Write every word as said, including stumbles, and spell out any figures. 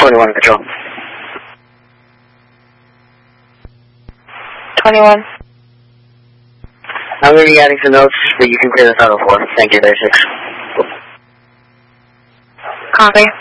twenty-one, control. twenty-one. I'm going to be adding some notes, but you can clear the tunnel for. Thank you, thirty-six. Copy.